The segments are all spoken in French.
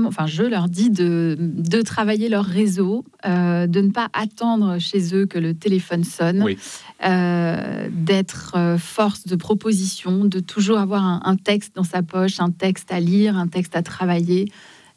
je leur dis de travailler leur réseau, de ne pas attendre chez eux que le téléphone sonne, d'être force de proposition, de toujours avoir un texte dans sa poche, un texte à lire, un texte à travailler.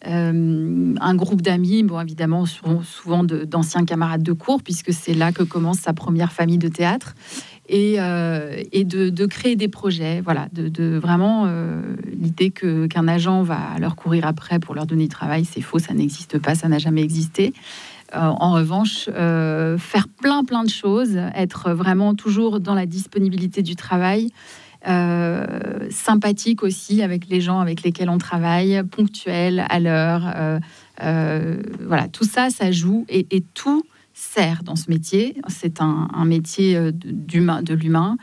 Un groupe d'amis, évidemment, souvent d'anciens camarades de cours, puisque c'est là que commence sa première famille de théâtre, et de créer des projets, de vraiment l'idée qu'un agent va leur courir après pour leur donner du travail, c'est faux, ça n'existe pas, ça n'a jamais existé. En revanche, faire plein de choses, être vraiment toujours dans la disponibilité du travail, sympathique aussi avec les gens avec lesquels on travaille, ponctuel, à l'heure. Tout ça joue et tout sert dans ce métier. C'est un métier de l'humain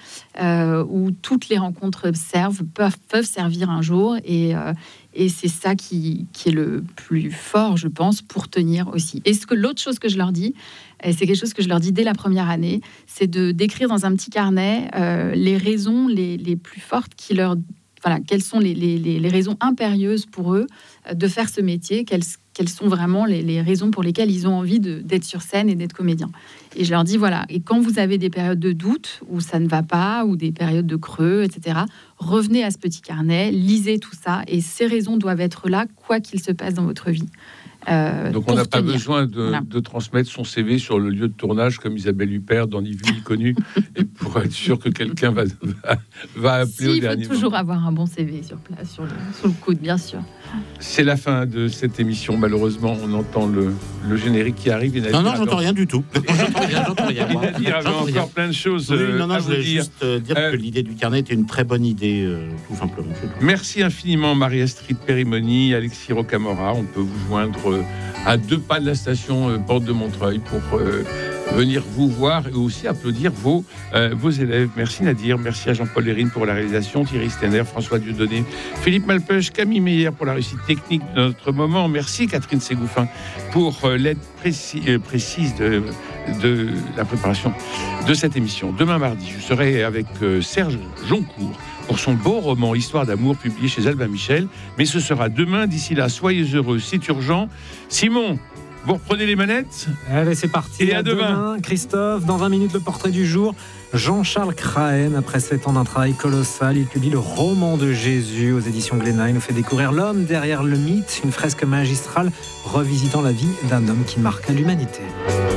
où toutes les rencontres peuvent servir un jour et c'est ça qui est le plus fort, je pense, pour tenir aussi. Et l'autre chose que je leur dis, et c'est quelque chose que je leur dis dès la première année, c'est d'écrire dans un petit carnet les raisons les plus fortes quelles sont les raisons impérieuses pour eux de faire ce métier, quelles sont vraiment les raisons pour lesquelles ils ont envie d'être sur scène et d'être comédien. Et je leur dis, et quand vous avez des périodes de doute, où ça ne va pas, ou des périodes de creux, etc., revenez à ce petit carnet, lisez tout ça, et ces raisons doivent être là, quoi qu'il se passe dans votre vie. Donc on n'a pas besoin de transmettre son CV sur le lieu de tournage comme Isabelle Huppert dans Ni vu ni connu, et pour être sûr que quelqu'un va appeler au dernier moment. Il faut toujours avoir un bon CV sur place, sur le coude, bien sûr. C'est la fin de cette émission. Malheureusement, on entend le générique qui arrive. Non, j'entends rien du tout. J'entends rien. Il y avait encore plein de choses. Je voulais juste dire que l'idée du carnet était une très bonne idée, tout simplement. Merci infiniment, Marie-Astrid Périmoni, Alexis Rocamora. On peut vous joindre à 2 pas de la station Porte de Montreuil pour venir vous voir et aussi applaudir vos élèves. Merci Nadir, merci à Jean-Paul Lérine pour la réalisation, Thierry Stenner, François Dieudonné, Philippe Malpeuch, Camille Meyer pour la réussite technique de notre moment. Merci Catherine Ségouffin pour l'aide précise de la préparation de cette émission. Demain mardi, je serai avec Serge Joncourt pour son beau roman Histoire d'amour publié chez Albin Michel, mais ce sera demain. D'ici là, soyez heureux, c'est urgent. Simon, vous reprenez les manettes ? Allez, c'est parti. Et à demain. Christophe, dans 20 minutes, le portrait du jour. Jean-Charles Crahen, après 7 ans d'un travail colossal, il publie le roman de Jésus aux éditions Glénat. Il nous fait découvrir l'homme derrière le mythe, une fresque magistrale revisitant la vie d'un homme qui marqua l'humanité.